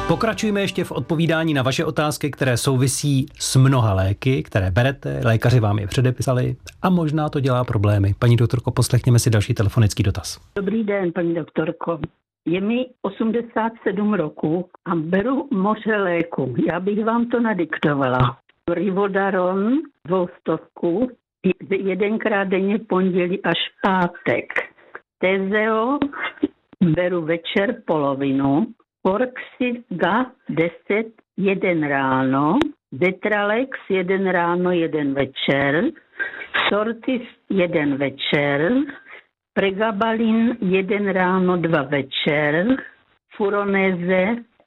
Pokračujeme ještě v odpovídání na vaše otázky, které souvisí s mnoha léky, které berete, lékaři vám je předepisali a možná to dělá problémy. Paní doktorko, poslechněme si další telefonický dotaz. Dobrý den, paní doktorko. Je mi 87 roku a beru moře léku. Já bych vám to nadiktovala. Rivodaron 200, jedenkrát denně pondělí až pátek. Tezeo beru večer polovinu. Forxiga 10, 1 ráno. Detralex 1 ráno, 1 večer. Sortis 1 večer. Pregabalin 1 ráno, 2 večer. Furoneze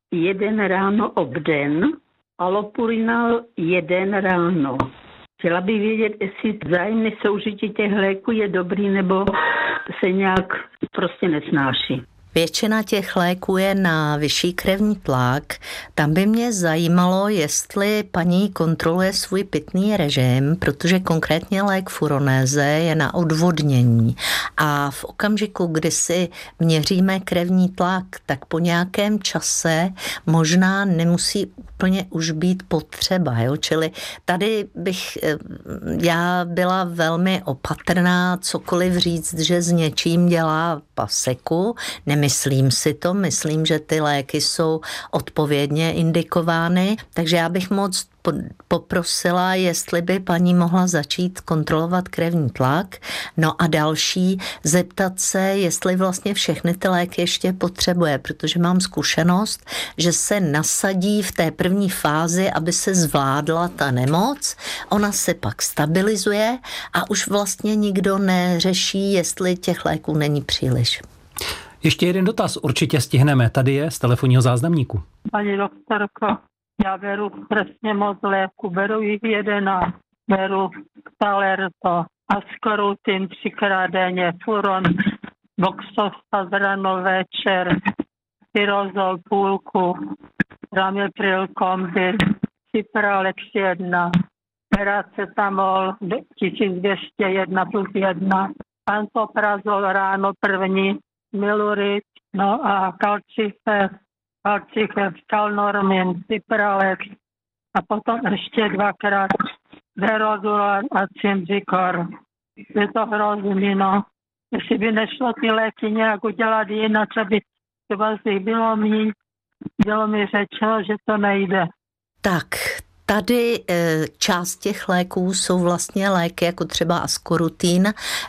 1 ráno obden. Allopurinol 1 ráno. Chtěla bych vědět, jestli vzájemné soužití těch léků je dobrý, nebo se nějak prostě nesnáší. Většina těch léků je na vyšší krevní tlak. Tam by mě zajímalo, jestli paní kontroluje svůj pitný režim, protože konkrétně lék Furonéze je na odvodnění. A v okamžiku, kdy si měříme krevní tlak, tak po nějakém čase možná nemusí úplně už být potřeba. Jo? Čili tady bych já byla velmi opatrná cokoliv říct, že s něčím dělá paseku. Nemyslím si to, myslím, že ty léky jsou odpovědně indikovány, takže já bych moc poprosila, jestli by paní mohla začít kontrolovat krevní tlak. No a další, zeptat se, jestli vlastně všechny ty léky ještě potřebuje, protože mám zkušenost, že se nasadí v té první fázi, aby se zvládla ta nemoc, ona se pak stabilizuje a už vlastně nikdo neřeší, jestli těch léků není příliš. Ještě jeden dotaz určitě stihneme. Tady je z telefonního záznamníku. Paní doktorko, já beru přesně moc léku, beru jich 11, beru Talerto, Ascorutin 3krát denně, Furon, Voxostat ráno večer, Tyrozol půlku, Ramipril kombi, Cipralex 1, Paracetamol 1201 plus 1, Pantoprazol ráno první, Milurit, no a Calcifes, Calnormin, Cipralex a potom ještě 2krát Verodulan a Cimzikor. Je to hrozný, no. Jestli by nešlo ty léky nějak udělat jinak, aby třeba z nich bylo mi řečeno, že to nejde. Tak, tady část těch léků jsou vlastně léky jako třeba Ascorutin,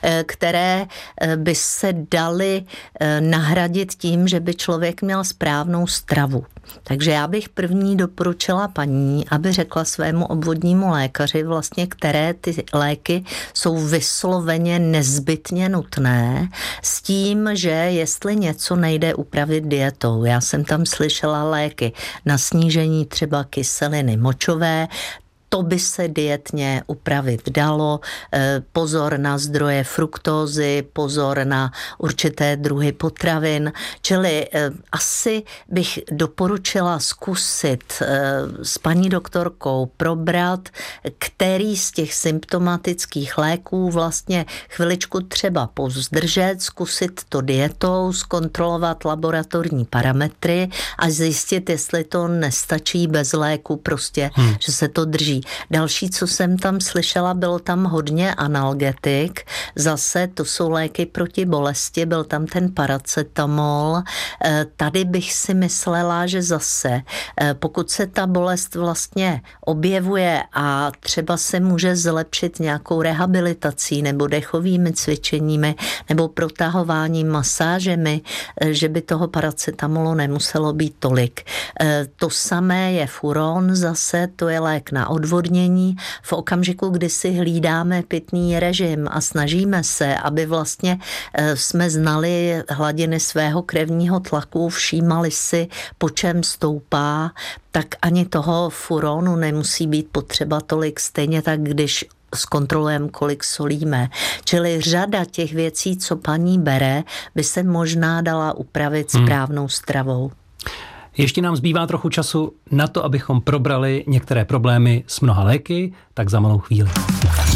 které by se daly nahradit tím, že by člověk měl správnou stravu. Takže já bych první doporučila paní, aby řekla svému obvodnímu lékaři vlastně, které ty léky jsou vysloveně nezbytně nutné, s tím, že jestli něco nejde upravit dietou. Já jsem tam slyšela léky na snížení třeba kyseliny močové, to by se dietně upravit dalo. Pozor na zdroje fruktózy, pozor na určité druhy potravin. Čili asi bych doporučila zkusit s paní doktorkou probrat, který z těch symptomatických léků vlastně chviličku třeba pozdržet, zkusit to dietou, zkontrolovat laboratorní parametry a zjistit, jestli to nestačí bez léku, prostě, že se to drží. Další, co jsem tam slyšela, bylo tam hodně analgetik. Zase to jsou léky proti bolesti, byl tam ten paracetamol. Tady bych si myslela, že zase, pokud se ta bolest vlastně objevuje a třeba se může zlepšit nějakou rehabilitací nebo dechovými cvičeními nebo protahováním, masážemi, že by toho paracetamolu nemuselo být tolik. To samé je Furon, zase to je lék na odvodnění. V okamžiku, kdy si hlídáme pitný režim a snažíme se, aby vlastně jsme znali hladiny svého krevního tlaku, všímali si, po čem stoupá, tak ani toho Furonu nemusí být potřeba tolik, stejně tak, když zkontrolujeme, kolik solíme. Čili řada těch věcí, co paní bere, by se možná dala upravit správnou stravou. Ještě nám zbývá trochu času na to, abychom probrali některé problémy s mnoha léky, tak za malou chvíli.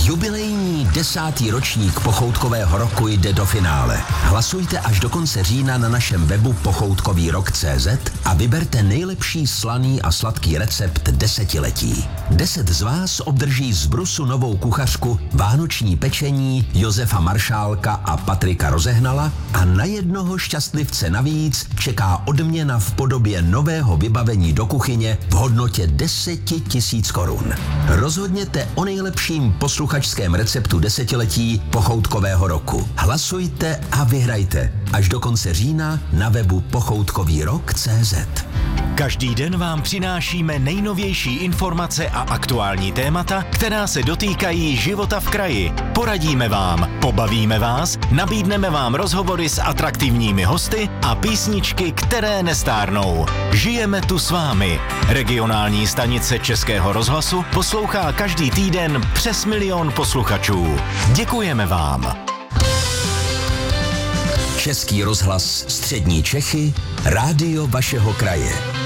Jubilejní 10. ročník Pochoutkového roku jde do finále. Hlasujte až do konce října na našem webu pochoutkovýrok.cz a vyberte nejlepší slaný a sladký recept desetiletí. 10 z vás obdrží z Brusu novou kuchařku, vánoční pečení Josefa Maršálka a Patrika Rozehnala a na jednoho šťastlivce navíc čeká odměna v podobě nového vybavení do kuchyně v hodnotě 10 000 korun. Rozhodněte o nejlepším posluchačském receptu desetiletí Pochoutkového roku. Hlasujte a vyhrajte až do konce října na webu pochoutkovýrok.cz. Každý den vám přinášíme nejnovější informace a aktuální témata, která se dotýkají života v kraji. Poradíme vám, pobavíme vás, nabídneme vám rozhovory s atraktivními hosty a písničky, které nestárnou. Žijeme tu s vámi. Regionální stanice Českého rozhlasu poslouchá každý týden přes 1 000 000 posluchačů. Děkujeme vám. Český rozhlas Střední Čechy, rádio vašeho kraje.